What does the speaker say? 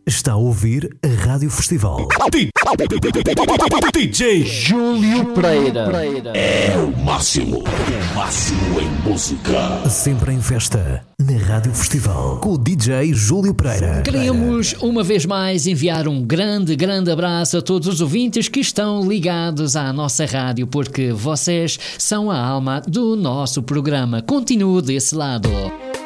Está a ouvir a Rádio Festival. DJ Júlio Pereira. É o máximo em música. Sempre em festa, na Rádio Festival, com o DJ Júlio Pereira. Queremos, uma vez mais, enviar um grande abraço a todos os ouvintes que estão ligados à nossa rádio, porque vocês são a alma do nosso programa. Continue desse lado.